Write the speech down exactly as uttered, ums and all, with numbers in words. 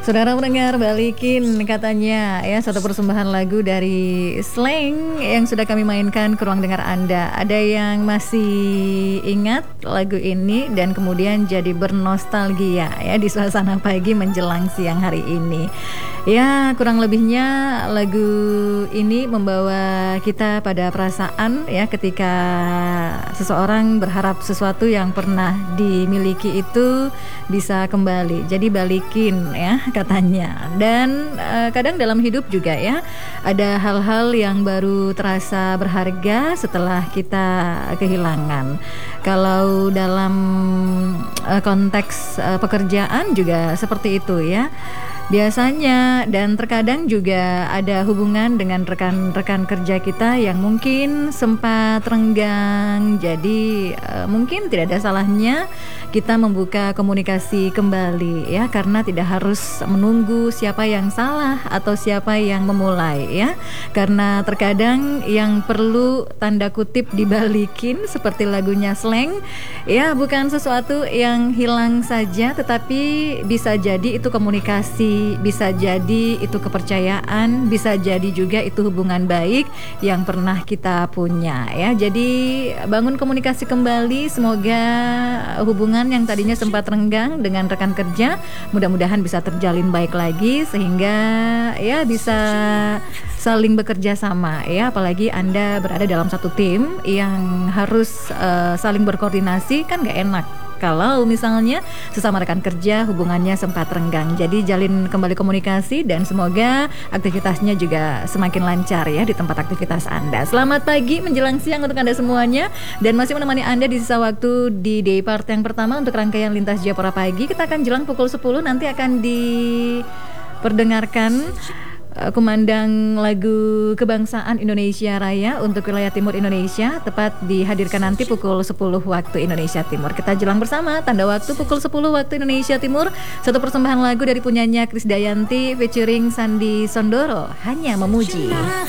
Saudara pendengar, balikin katanya ya, satu persembahan lagu dari Slank yang sudah kami mainkan ke ruang dengar Anda. Ada yang masih ingat lagu ini dan kemudian jadi bernostalgia ya di suasana pagi menjelang siang hari ini. Ya, kurang lebihnya lagu ini membawa kita pada perasaan ya ketika seseorang berharap sesuatu yang pernah dimiliki itu bisa kembali. Jadi balikin ya katanya. Dan uh, kadang dalam hidup juga ya ada hal-hal yang baru terasa berharga setelah kita kehilangan. Kalau dalam uh, konteks uh, pekerjaan juga seperti itu ya. Biasanya dan terkadang juga ada hubungan dengan rekan-rekan kerja kita yang mungkin sempat renggang. Jadi uh, mungkin tidak ada salahnya kita membuka komunikasi kembali ya, karena tidak harus menunggu siapa yang salah atau siapa yang memulai ya. Karena terkadang yang perlu tanda kutip dibalikin seperti lagunya Slank ya, bukan sesuatu yang hilang saja, tetapi bisa jadi itu komunikasi, bisa jadi itu kepercayaan, bisa jadi juga itu hubungan baik yang pernah kita punya ya. Jadi bangun komunikasi kembali, semoga hubungan yang tadinya sempat renggang dengan rekan kerja mudah-mudahan bisa terjalin baik lagi sehingga ya bisa saling bekerja sama ya, apalagi Anda berada dalam satu tim yang harus uh, saling berkoordinasi, kan gak enak kalau misalnya sesama rekan kerja hubungannya sempat renggang. Jadi jalin kembali komunikasi dan semoga aktivitasnya juga semakin lancar ya di tempat aktivitas Anda. Selamat pagi menjelang siang untuk Anda semuanya, dan masih menemani Anda di sisa waktu di day part yang pertama untuk rangkaian Lintas Japora Pagi. Kita akan jelang pukul sepuluh, nanti akan diperdengarkan kumandang lagu kebangsaan Indonesia Raya untuk wilayah timur Indonesia, tepat dihadirkan nanti pukul sepuluh waktu Indonesia Timur. Kita jelang bersama tanda waktu pukul sepuluh waktu Indonesia Timur. Satu persembahan lagu dari punyanya Krisdayanti featuring Sandi Sondoro, Hanya Memuji.